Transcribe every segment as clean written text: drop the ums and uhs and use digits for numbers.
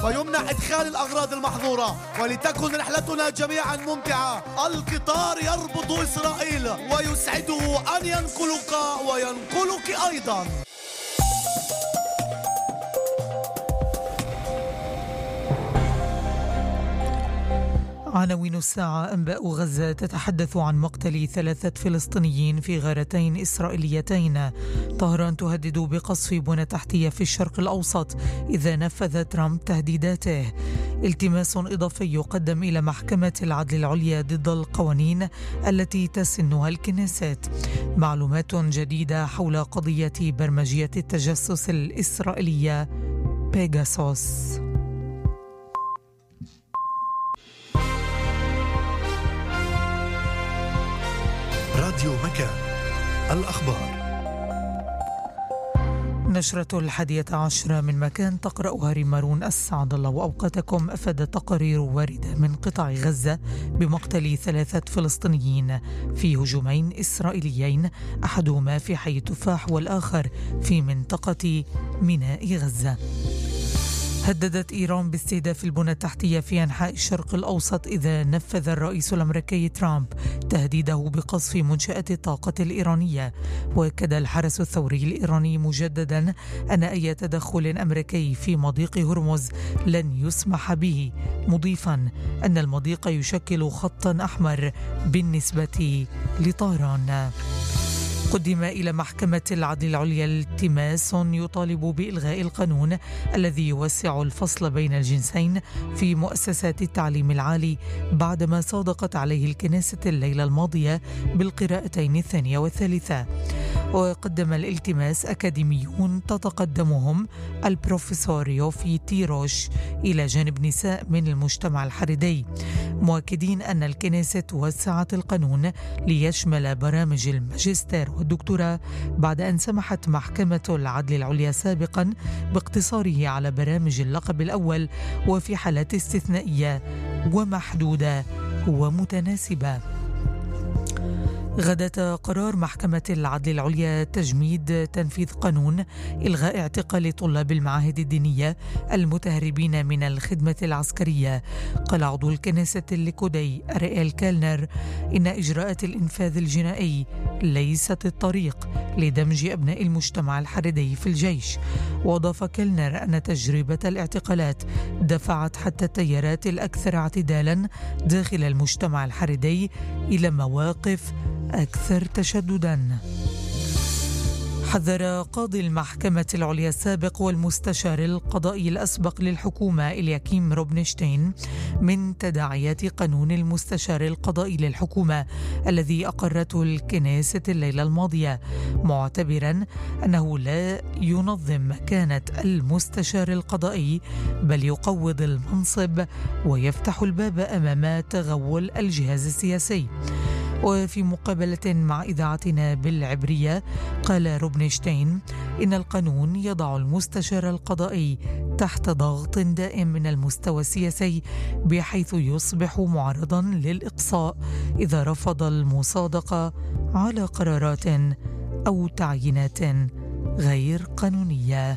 ويمنع إدخال الأغراض المحظورة، ولتكن رحلتنا جميعا ممتعة. القطار يربط إسرائيل ويسعده أن ينقلك وينقلك أيضا. عناوين الساعة: أنباء غزة تتحدث عن مقتل 3 فلسطينيين في غارتين إسرائيليتين. طهران تهدد بقصف بنى تحتية في الشرق الأوسط إذا نفذ ترامب تهديداته. التماس إضافي يقدم إلى محكمة العدل العليا ضد القوانين التي تسنها الكنيست. معلومات جديدة حول قضية برمجية التجسس الإسرائيلية بيغاسوس. راديو مكان، الأخبار. نشرة 11 من مكان تقرأها ريمارون السعد الله. وأوقاتكم. أفاد تقارير واردة من قطاع غزة بمقتل 3 فلسطينيين في هجومين إسرائيليين، أحدهما في حي تفاح والآخر في منطقة ميناء غزة. هددت إيران باستهداف البنى التحتية في أنحاء الشرق الأوسط إذا نفذ الرئيس الأمريكي ترامب تهديده بقصف منشآت الطاقة الإيرانية. وأكد الحرس الثوري الإيراني مجددا أن أي تدخل أمريكي في مضيق هرمز لن يسمح به، مضيفا أن المضيق يشكل خطا أحمر بالنسبة لطهران. قدم إلى محكمة العدل العليا التماس يطالب بإلغاء القانون الذي يوسع الفصل بين الجنسين في مؤسسات التعليم العالي بعدما صادقت عليه الكنيسة الليلة الماضية بالقراءتين الثانية والثالثة. وقدم الالتماس أكاديميون تتقدمهم البروفيسور يوفي تيروش إلى جانب نساء من المجتمع الحريدي، مؤكدين أن الكنيسة وسعت القانون ليشمل برامج الماجستير والدكتوراه بعد أن سمحت محكمة العدل العليا سابقا باقتصاره على برامج اللقب الأول وفي حالات استثنائية ومحدودة ومتناسبة. غدت قرار محكمة العدل العليا تجميد تنفيذ قانون إلغاء اعتقال طلاب المعاهد الدينية المتهربين من الخدمة العسكرية. قال عضو الكنيسة الليكودي أرييل كالنر إن إجراءات الإنفاذ الجنائي ليست الطريق لدمج أبناء المجتمع الحريدي في الجيش. وأضاف كالنر أن تجربة الاعتقالات دفعت حتى التيارات الأكثر اعتدالا داخل المجتمع الحريدي إلى مواقف أكثر تشددا. حذر قاضي المحكمة العليا السابق والمستشار القضائي الأسبق للحكومة إلياكيم روبنشتين من تداعيات قانون المستشار القضائي للحكومة الذي أقرته الكنيسة الليلة الماضية، معتبرا أنه لا ينظم مكانة المستشار القضائي بل يقوض المنصب ويفتح الباب أمام تغول الجهاز السياسي. وفي مقابلة مع إذاعتنا بالعبرية قال روبنشتين إن القانون يضع المستشار القضائي تحت ضغط دائم من المستوى السياسي بحيث يصبح معرضا للإقصاء إذا رفض المصادقة على قرارات أو تعيينات غير قانونية.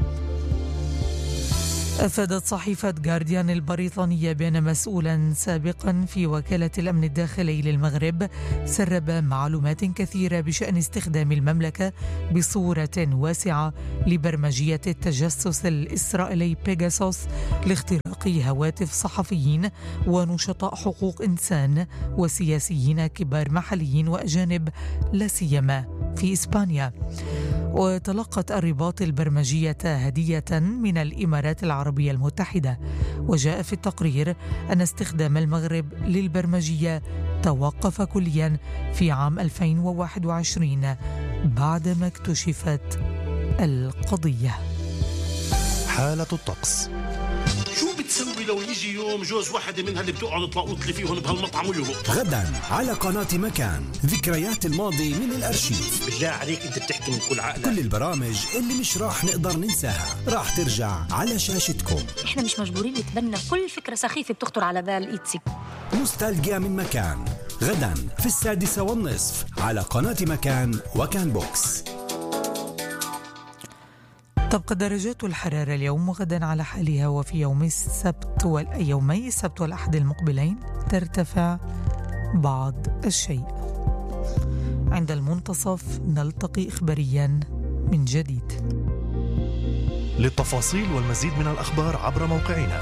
أفادت صحيفة جارديان البريطانية بأن مسؤولا سابقا في وكالة الأمن الداخلي للمغرب سرب معلومات كثيرة بشأن استخدام المملكة بصورة واسعة لبرمجية التجسس الإسرائيلي بيغاسوس لاختراق هواتف صحفيين ونشطاء حقوق إنسان وسياسيين كبار محليين وأجانب لا سيما في إسبانيا. وتلقت الرباط البرمجية هدية من الإمارات العربية المتحدة. وجاء في التقرير أن استخدام المغرب للبرمجية توقف كليا في عام 2021 بعدما اكتشفت القضية. حالة الطقس. شو بتسوي لو يجي يوم جوز واحدة منها اللي بتقعد تلاقوط لي فيهم بهالمطعم ويهبط؟ غدا على قناة مكان، ذكريات الماضي من الأرشيف. بالله عليك انت بتحكي من كل عقلك. كل البرامج اللي مش راح نقدر ننساها راح ترجع على شاشتكم. احنا مش مجبورين نتبنى كل فكرة سخيفة بتخطر على بال إيتسي. نوستالجيا من مكان، غدا في 6:30 على قناة مكان وكان بوكس. تبقى درجات الحرارة اليوم وغدا على حالها، وفي يومي السبت والأحد المقبلين ترتفع بعض الشيء. عند المنتصف نلتقي إخباريا من جديد. للتفاصيل والمزيد من الأخبار عبر موقعنا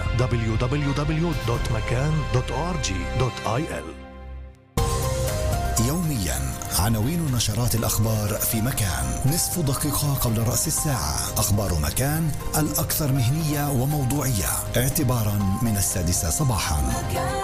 www.makan.org.il. يوميا عناوين نشرات الأخبار في مكان، نصف دقيقة قبل رأس الساعة. أخبار مكان الأكثر مهنية وموضوعية اعتبارا من 6 صباحا.